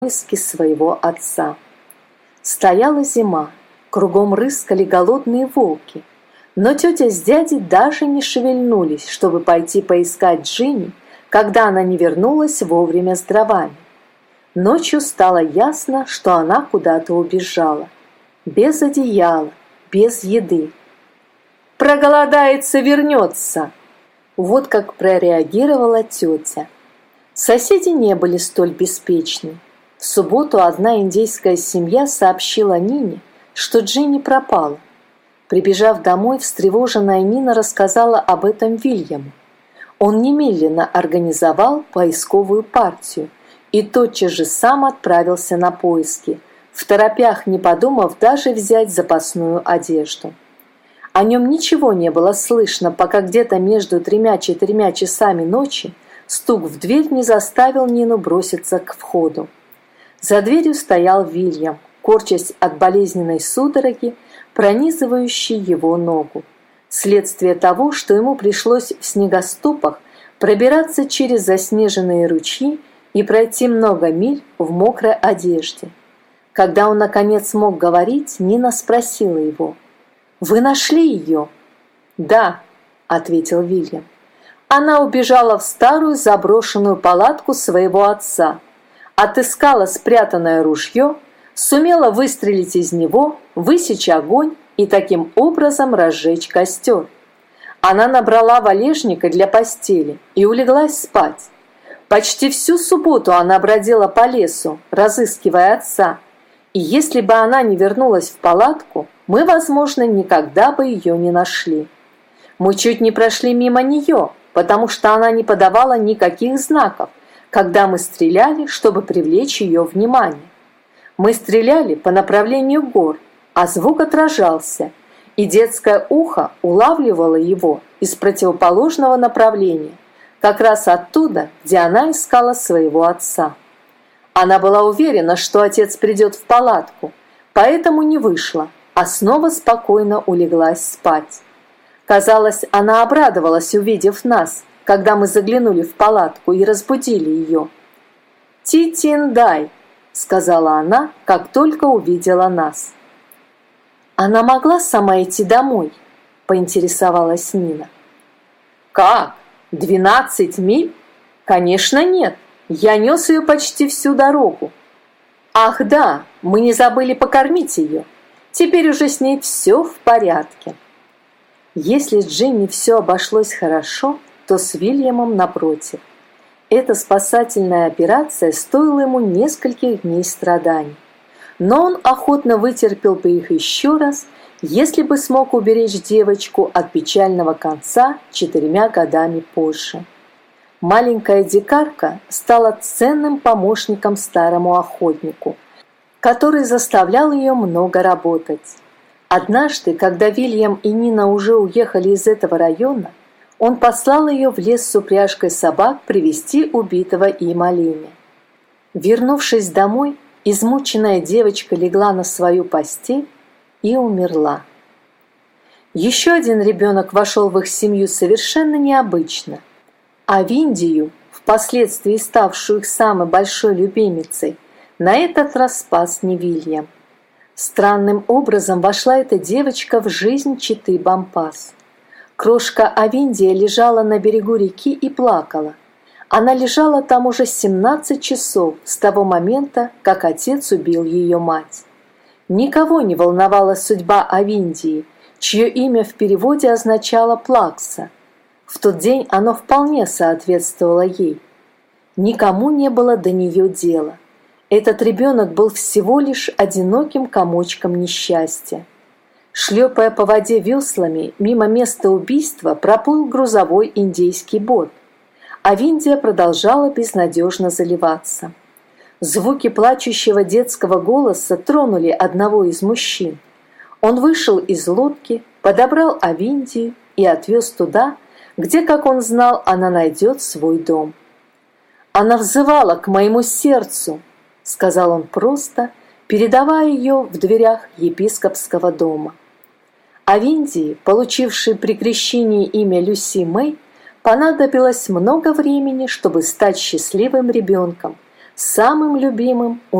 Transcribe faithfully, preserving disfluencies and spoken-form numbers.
поиски своего отца. Стояла зима, кругом рыскали голодные волки, но тетя с дядей даже не шевельнулись, чтобы пойти поискать Джинни, когда она не вернулась вовремя с дровами. Ночью стало ясно, что она куда-то убежала. Без одеяла, без еды. «Проголодается, вернется!» Вот как прореагировала тетя. Соседи не были столь беспечны. В субботу одна индейская семья сообщила Нине, что Джинни пропала. Прибежав домой, встревоженная Нина рассказала об этом Вильяму. Он немедленно организовал поисковую партию и тотчас же сам отправился на поиски, второпях не подумав даже взять запасную одежду. О нем ничего не было слышно, пока где-то между тремя-четырьмя часами ночи стук в дверь не заставил Нину броситься к входу. За дверью стоял Вильям, корчась от болезненной судороги, пронизывающей его ногу. Следствие того, что ему пришлось в снегоступах пробираться через заснеженные ручьи и пройти много миль в мокрой одежде. Когда он наконец смог говорить, Нина спросила его: «Вы нашли ее?» «Да», — ответил Вильям. «Она убежала в старую заброшенную палатку своего отца, отыскала спрятанное ружье, сумела выстрелить из него, высечь огонь и таким образом разжечь костер. Она набрала валежника для постели и улеглась спать. Почти всю субботу она бродила по лесу, разыскивая отца, и если бы она не вернулась в палатку, мы, возможно, никогда бы ее не нашли. Мы чуть не прошли мимо нее, потому что она не подавала никаких знаков, когда мы стреляли, чтобы привлечь ее внимание. Мы стреляли по направлению гор, а звук отражался, и детское ухо улавливало его из противоположного направления, как раз оттуда, где она искала своего отца. Она была уверена, что отец придет в палатку, поэтому не вышла, а снова спокойно улеглась спать. Казалось, она обрадовалась, увидев нас, когда мы заглянули в палатку и разбудили ее. «Ти-тин-дай», — сказала она, как только увидела нас. «Она могла сама идти домой?» — поинтересовалась Нина. «Как? Двенадцать миль? Конечно, нет. Я нес ее почти всю дорогу. Ах да, мы не забыли покормить ее. Теперь уже с ней все в порядке». Если с Джинни все обошлось хорошо, то с Вильямом напротив. Эта спасательная операция стоила ему нескольких дней страданий. Но он охотно вытерпел бы их еще раз, если бы смог уберечь девочку от печального конца четырьмя годами позже. Маленькая дикарка стала ценным помощником старому охотнику, который заставлял ее много работать. Однажды, когда Вильям и Нина уже уехали из этого района, он послал ее в лес с упряжкой собак привести убитого им оленя. Вернувшись домой, измученная девочка легла на свою постель и умерла. Еще один ребенок вошел в их семью совершенно необычно, а Виндию, впоследствии ставшую их самой большой любимицей, на этот раз спас не Вильям. Странным образом вошла эта девочка в жизнь четы Бампас. Крошка Авиндия лежала на берегу реки и плакала. Она лежала там уже семнадцать часов с того момента, как отец убил ее мать. Никого не волновала судьба Авиндии, чье имя в переводе означало «плакса». В тот день оно вполне соответствовало ей. Никому не было до нее дела. Этот ребенок был всего лишь одиноким комочком несчастья. Шлепая по воде веслами, мимо места убийства проплыл грузовой индейский бот, а Виндия продолжала безнадежно заливаться. Звуки плачущего детского голоса тронули одного из мужчин. Он вышел из лодки, подобрал Авиндию и отвез туда, где, как он знал, она найдет свой дом. «Она взывала к моему сердцу», — сказал он просто, передавая ее в дверях епископского дома. Авиндии, получившей при крещении имя Люси Мэй, понадобилось много времени, чтобы стать счастливым ребенком, самым любимым